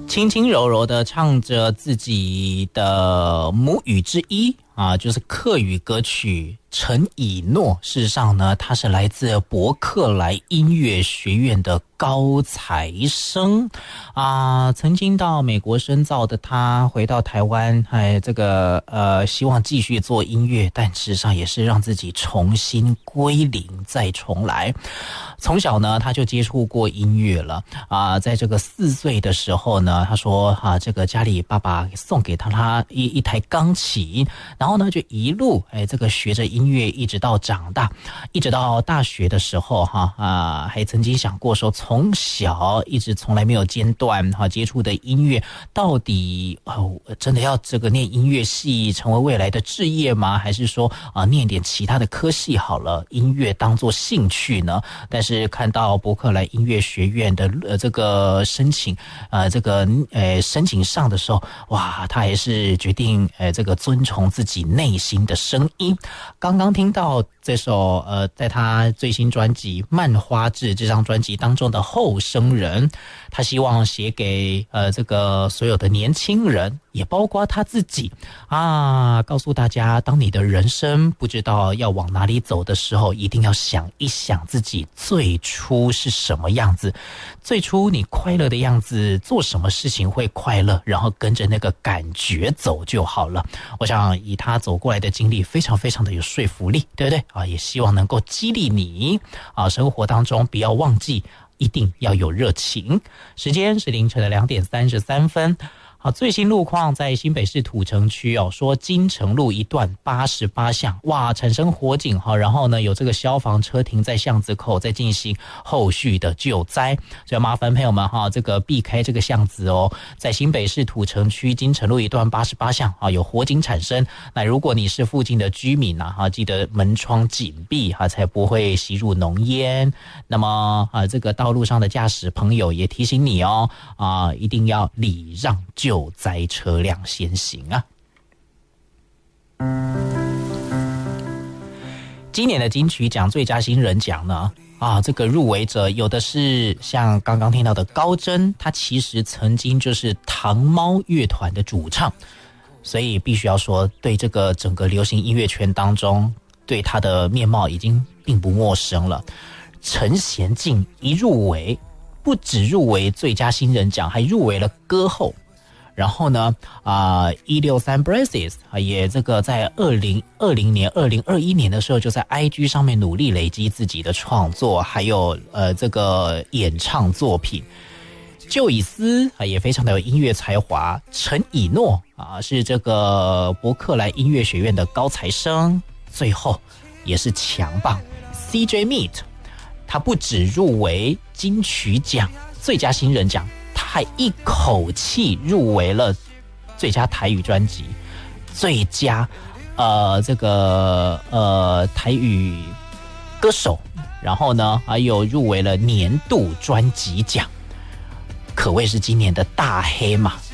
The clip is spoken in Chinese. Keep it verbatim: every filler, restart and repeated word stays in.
轻轻柔柔的唱着自己的母语之一啊，就是客语歌曲陈以诺。事实上呢，他是来自伯克莱音乐学院的高材生啊，曾经到美国深造的他回到台湾，哎，这个呃，希望继续做音乐，但事实上也是让自己重新归零再重来。从小呢，他就接触过音乐了啊，在这个四岁的时候呢，他说啊，这个家里爸爸送给他他一一台钢琴，然后呢就一路哎这个学着音乐，一直到长大，一直到大学的时候哈啊，还曾经想过说，从小一直从来没有间断哈接触的音乐，到底哦真的要这个念音乐系成为未来的志业吗？还是说啊念点其他的科系好了，音乐当作兴趣呢？但是看到伯克莱音乐学院的呃这个申请呃这个呃申请上的时候，哇，他还是决定呃这个遵从自己内心的声音。刚刚听到这首呃在他最新专辑《漫花志》这张专辑当中的《后生人》，他希望写给呃这个所有的年轻人，也包括他自己啊，告诉大家，当你的人生不知道要往哪里走的时候，一定要想一想自己最初是什么样子，最初你快乐的样子，做什么事情会快乐，然后跟着那个感觉走就好了。我想以他走过来的经历，非常非常的有说服力，对不对啊？也希望能够激励你啊，生活当中不要忘记，一定要有热情。时间是凌晨的两点三十三分。好，最新路况在新北市土城区哦，说金城路一段八十八巷，哇，产生火警哈，然后呢有这个消防车停在巷子口，在进行后续的救灾，所以麻烦朋友们哈，这个避开这个巷子哦，在新北市土城区金城路一段八十八巷啊，有火警产生。那如果你是附近的居民啊，哈，记得门窗紧闭哈，才不会吸入浓烟。那么啊，这个道路上的驾驶朋友也提醒你哦，啊，一定要礼让救。救灾车辆先行啊！今年的金曲奖最佳新人奖呢，啊，这个入围者有的是像刚刚听到的高真，他其实曾经就是糖猫乐团的主唱，所以必须要说，对这个整个流行音乐圈当中，对他的面貌已经并不陌生了。陈贤进一入围，不只入围最佳新人奖，还入围了歌后。然后呢，啊、呃，一六三 Braces 也这个在二零二零年、二零二一年的时候，就在 I G 上面努力累积自己的创作，还有呃这个演唱作品。就以斯啊也非常的有音乐才华，陈以诺啊是这个伯克莱音乐学院的高材生，最后也是强棒 C J Meet， 他不只入围金曲奖最佳新人奖。他还一口气入围了最佳台语专辑、最佳呃这个呃台语歌手，然后呢还有入围了年度专辑奖，可谓是今年的大黑马。